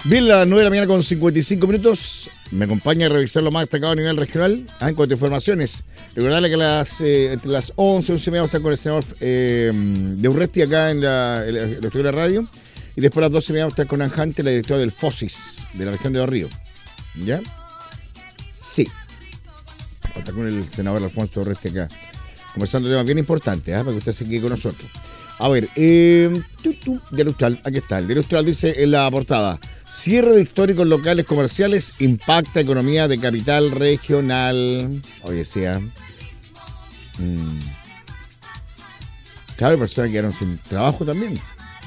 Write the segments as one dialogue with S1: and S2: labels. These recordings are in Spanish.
S1: Bien, las 9 de la mañana con 55 minutos. Me acompaña a revisar lo más destacado a nivel regional. En cuanto a informaciones, recordarle que entre las 11 y 11 y media vamos a estar con el senador de Urresti acá en el estudio de la radio. Y después a las 12 y media vamos a estar con Anjante, la directora del FOSIS, de la región de Dos Ríos. ¿Ya? Sí. Vamos a estar con el senador Alfonso Urresti acá, conversando temas bien importantes, para que usted se quede con nosotros. A ver, Diario Austral, aquí está. El Diario Austral dice en la portada: cierre de históricos locales comerciales impacta economía de capital regional. Oye, decía. Claro, personas quedaron sin trabajo también.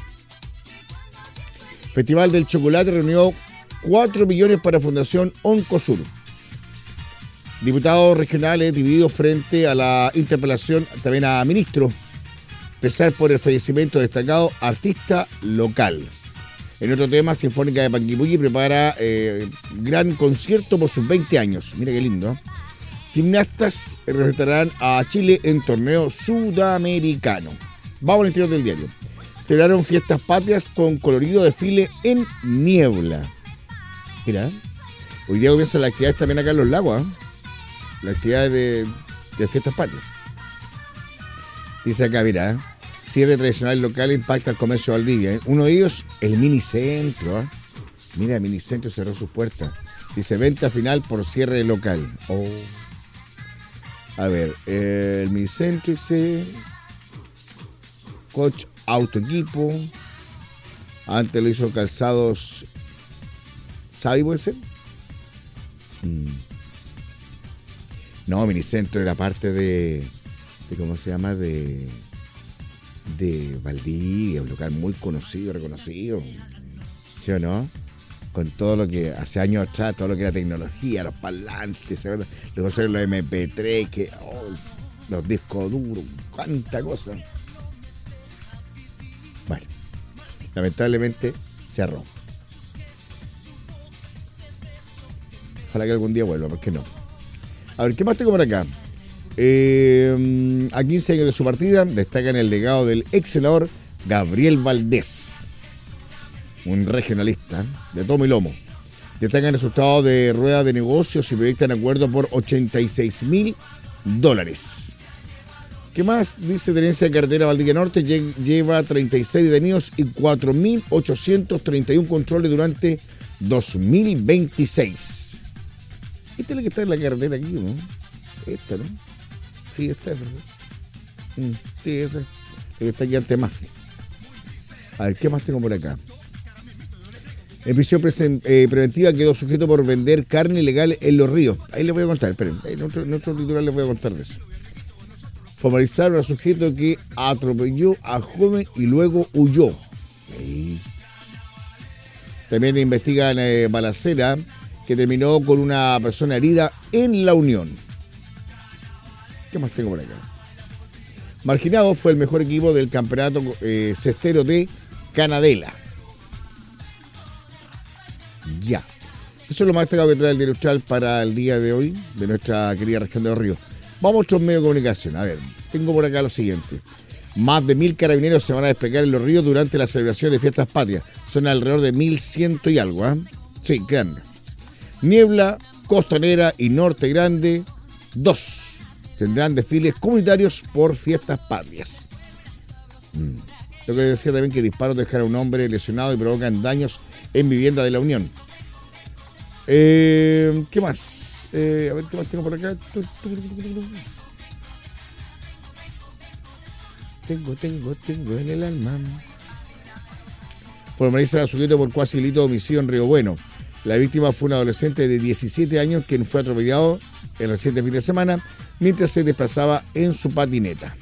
S1: Festival del Chocolate reunió 4 millones para Fundación Oncosur. Diputados regionales divididos frente a la interpelación también a ministro. Pesar por el fallecimiento de destacado artista local. En otro tema, Sinfónica de Panguipulli prepara gran concierto por sus 20 años. Mira qué lindo. Gimnastas representarán a Chile en torneo sudamericano. Vamos al interior del diario. Celebraron fiestas patrias con colorido desfile en niebla. Mira, hoy día comienzan las actividades también acá en Los Lagos. Las actividades de fiestas patrias. Dice acá, mira, cierre tradicional local impacta el comercio de Valdivia. Uno de ellos, el minicentro. Mira, el minicentro cerró sus puertas. Dice, venta final por cierre local. Oh. A ver, el minicentro dice, Coach Auto Equipo. Antes lo hizo Calzados. ¿Sabe, puede ser? No, minicentro era parte de ¿cómo se llama? De Valdivia, un local muy conocido, reconocido. ¿Sí o no? Con todo lo que hace años atrás, todo lo que era tecnología, los parlantes, los MP3, los discos duros, cuánta cosa. Bueno, lamentablemente cerró. Ojalá que algún día vuelva, ¿por qué no? A ver, ¿qué más tengo por acá? A 15 años de su partida, destacan el legado del ex senador Gabriel Valdés, un regionalista de tomo y lomo. Destacan resultados de rueda de negocios y proyectan acuerdo por $86.000. ¿Qué más? Dice tenencia de carretera Valdivia Norte, lleva 36 detenidos y 4.831 controles durante 2026. Esta es la que está en la carretera aquí, ¿no? Esta, ¿no? Sí, esta es verdad. Sí, esa es la que está aquí ante Mafia. A ver, ¿qué más tengo por acá? En prisión preventiva quedó sujeto por vender carne ilegal en Los Ríos. Ahí les voy a contar, esperen. En otro titular les voy a contar de eso. Formalizaron a sujeto que atropelló a joven y luego huyó. Ahí. También investigan balacera que terminó con una persona herida en La Unión. ¿Qué más tengo por acá? Marginado fue el mejor equipo del campeonato cestero de Canadela. Ya. Eso es lo más destacado que trae el Diario Austral para el día de hoy, de nuestra querida región de Dos Ríos. Vamos a otros medios de comunicación. A ver, tengo por acá lo siguiente. Más de 1.000 carabineros se van a desplegar en Los Ríos durante la celebración de fiestas patrias. Son alrededor de 1.100 y algo, ¿eh? Sí, grande. Niebla, Costanera y Norte Grande, 2. Tendrán desfiles comunitarios por fiestas patrias. Lo que les decía también que disparos dejaron a un hombre lesionado y provocan daños en vivienda de La Unión. ¿Qué más? A ver, ¿qué más tengo por acá? Tengo en el alma. Formalizan a sujeto por cuasi delito de homicidio en Río Bueno. La víctima fue un adolescente de 17 años quien fue atropellado el reciente fin de semana mientras se desplazaba en su patineta.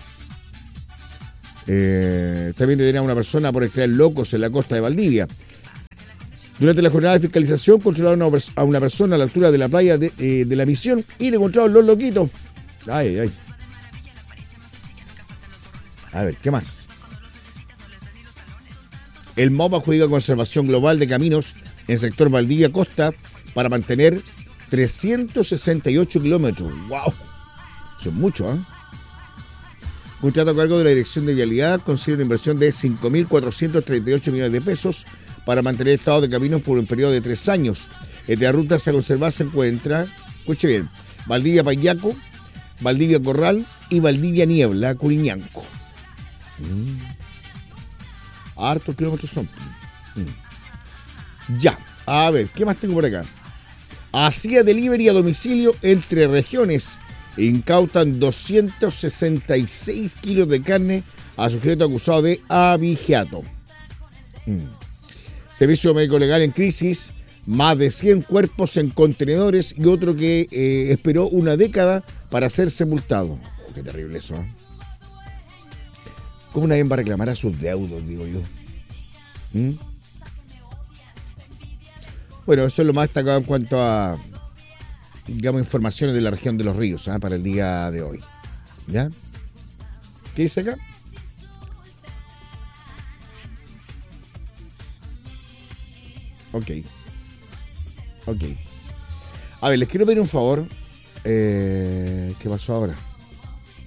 S1: También detenían a una persona por extraer locos en la costa de Valdivia. Durante la jornada de fiscalización controlaron a una persona a la altura de la playa de la Misión y le encontraron los loquitos. Ay. A ver, ¿qué más? El MOP adjudica conservación global de caminos en el sector Valdivia Costa para mantener 368 kilómetros. ¡Wow! Eso es mucho, ¿eh? Contrato a cargo de la Dirección de Vialidad consigue una inversión de 5.438 millones de pesos para mantener estado de caminos por un periodo de 3 años. Entre las rutas a conservar se encuentra, escuche bien, Valdivia Payaco, Valdivia Corral y Valdivia Niebla, Curiñanco. Hartos kilómetros son. Ya, a ver, ¿qué más tengo por acá? Hacía delivery a domicilio entre regiones. Incautan 266 kilos de carne a sujeto acusado de abigeato. Servicio médico legal en crisis. Más de 100 cuerpos en contenedores y otro que esperó una década para ser sepultado. Oh, qué terrible eso, ¿eh? ¿Cómo nadie va a reclamar a sus deudos, digo yo? Bueno, eso es lo más destacado en cuanto a, digamos, informaciones de la región de los ríos, ¿eh? Para el día de hoy. ¿Ya? ¿Qué dice acá? Ok. A ver, les quiero pedir un favor. ¿Qué pasó ahora?